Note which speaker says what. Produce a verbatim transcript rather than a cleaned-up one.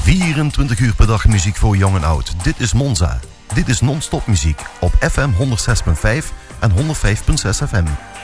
Speaker 1: vierentwintig uur per dag muziek voor jong en oud. Dit is Monza. Dit is non-stop muziek op F M honderd zes komma vijf en honderd vijf komma zes F M.